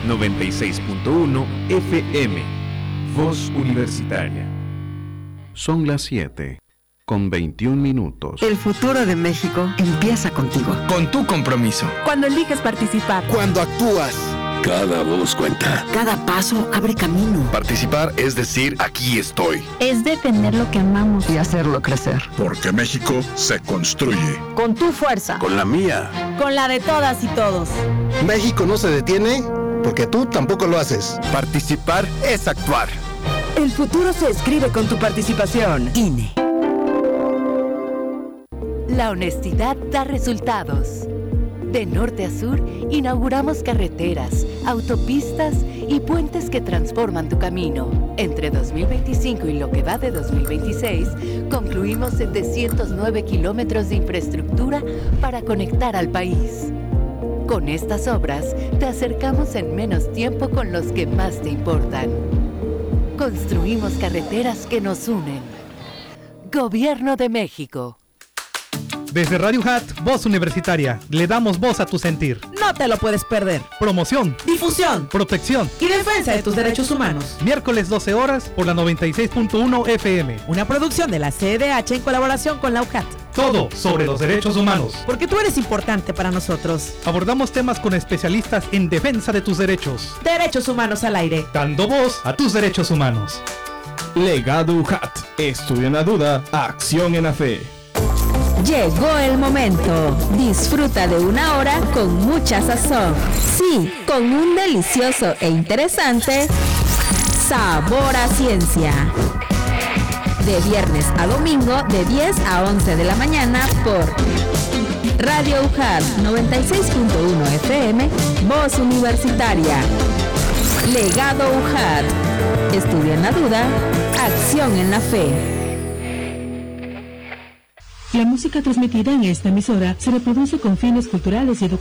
96.1 FM. Voz Universitaria. Son las 7:21. El futuro de México empieza contigo. Con tu compromiso. Cuando eliges participar. Cuando actúas. Cada voz cuenta. Cada paso abre camino. Participar es decir, aquí estoy. Es defender lo que amamos. Y hacerlo crecer. Porque México se construye. Con tu fuerza. Con la mía. Con la de todas y todos. México no se detiene porque tú tampoco lo haces. Participar es actuar. El futuro se escribe con tu participación. INE. La honestidad da resultados. De norte a sur, inauguramos carreteras, autopistas y puentes que transforman tu camino. Entre 2025 y lo que va de 2026, concluimos 709 kilómetros de infraestructura para conectar al país. Con estas obras, te acercamos en menos tiempo con los que más te importan. Construimos carreteras que nos unen. Gobierno de México. Desde Radio Hat, Voz Universitaria, le damos voz a tu sentir. No te lo puedes perder. Promoción, difusión, protección y defensa de tus derechos humanos. Miércoles 12 horas por la 96.1 FM. Una producción de la CEDH en colaboración con la UJAT. Todo sobre los derechos humanos. Porque tú eres importante para nosotros. Abordamos temas con especialistas en defensa de tus derechos. Derechos humanos al aire. Dando voz a tus derechos humanos. Legado UJAT. Estudio en la duda, acción en la fe. Llegó el momento. Disfruta de una hora con mucha sazón. Sí, con un delicioso e interesante sabor a ciencia. De viernes a domingo, de 10 a 11 de la mañana por Radio UJAT 96.1 FM, Voz Universitaria. Legado UJAT. Estudia en la duda, acción en la fe. La música transmitida en esta emisora se reproduce con fines culturales y educativos.